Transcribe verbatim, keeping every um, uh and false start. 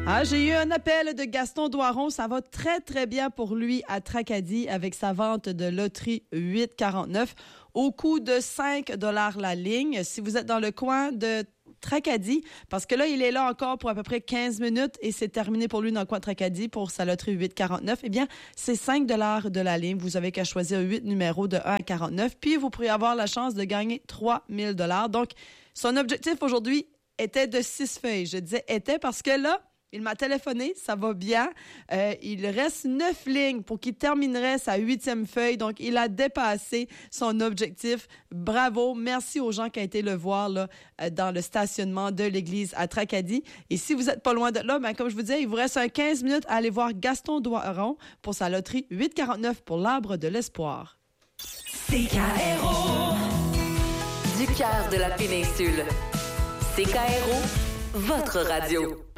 Ah, j'ai eu un appel de Gaston Doiron. Ça va très, très bien pour lui à Tracadie avec sa vente de loterie huit quarante-neuf au coût de cinq dollars la ligne. Si vous êtes dans le coin de Tracadie, parce que là, il est là encore pour à peu près quinze minutes et c'est terminé pour lui dans le coin de Tracadie pour sa loterie huit quarante-neuf. Eh bien, c'est cinq dollars de la ligne. Vous avez qu'à choisir huit numéros de un à quarante-neuf, puis vous pourriez avoir la chance de gagner trois mille dollars. Donc, son objectif aujourd'hui était de six feuilles. Je disais était parce que là, il m'a téléphoné, ça va bien. Euh, il reste neuf lignes pour qu'il terminerait sa huitième feuille. Donc, il a dépassé son objectif. Bravo. Merci aux gens qui ont été le voir là, dans le stationnement de l'église à Tracadie. Et si vous n'êtes pas loin de là, ben, comme je vous disais, il vous reste un quinze minutes à aller voir Gaston Doiron pour sa loterie huit quarante-neuf pour l'Arbre de l'Espoir. C K R O. Du cœur de la péninsule. C K R O, votre radio.